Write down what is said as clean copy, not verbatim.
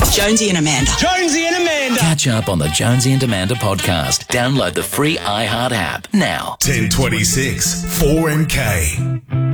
Jonesy and Amanda. Jonesy and Amanda. Catch up on the Jonesy and Amanda podcast. Download the free iHeart app now. 1026 4MK.